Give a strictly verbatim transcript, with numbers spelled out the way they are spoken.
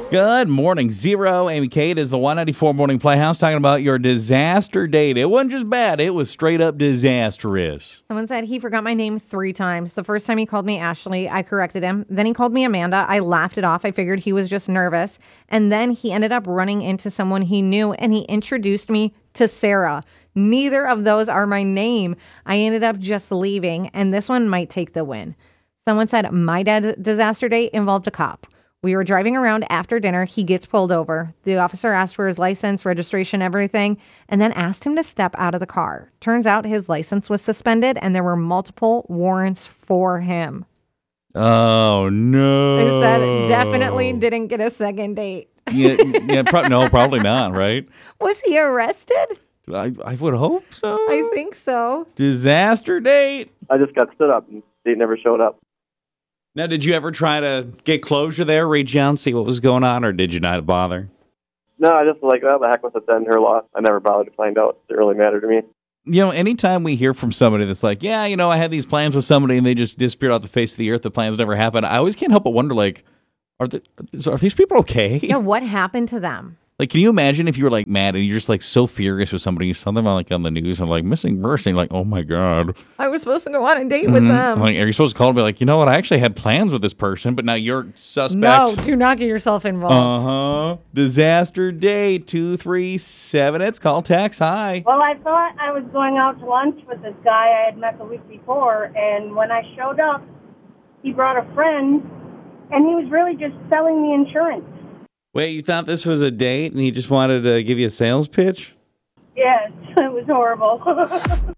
Good morning, Zero. Amy Kate is the one ninety-four Morning Playhouse talking about your disaster date. It wasn't just bad, it was straight up disastrous. Someone said he forgot my name three times. The first time he called me Ashley, I corrected him. Then he called me Amanda. I laughed it off. I figured he was just nervous. And then he ended up running into someone he knew, and he introduced me to Sarah. Neither of those are my name. I ended up just leaving, and this one might take the win. Someone said my dad's disaster date involved a cop. We were driving around after dinner. He gets pulled over. The officer asked for his license, registration, everything, and then asked him to step out of the car. Turns out his license was suspended, and there were multiple warrants for him. Oh, no. They said definitely didn't get a second date. yeah, yeah pro- no, probably not, right? Was he arrested? I, I would hope so. I think so. Disaster date. I just got stood up and date never showed up. Now, did you ever try to get closure there, reach out and see what was going on, or did you not bother? No, I just like, oh, the heck with it then, her loss. I never bothered to find out. It didn't really matter to me. You know, anytime we hear from somebody that's like, yeah, you know, I had these plans with somebody and they just disappeared off the face of the earth, the plans never happened, I always can't help but wonder, like, are, the, are these people okay? Yeah, what happened to them? Like, can you imagine if you were, like, mad and you're just, like, so furious with somebody, you saw them, like, on the news and, like, missing person, like, oh, my God. I was supposed to go on a date with Mhm. them. Like, are you supposed to call and be like, you know what, I actually had plans with this person, but now you're suspect. No, do not get yourself involved. Uh-huh. Disaster date, two three seven. It's call, text, hi. Well, I thought I was going out to lunch with this guy I had met the week before, and when I showed up, he brought a friend, and he was really just selling me insurance. Wait, you thought this was a date and he just wanted to give you a sales pitch? Yes, it was horrible.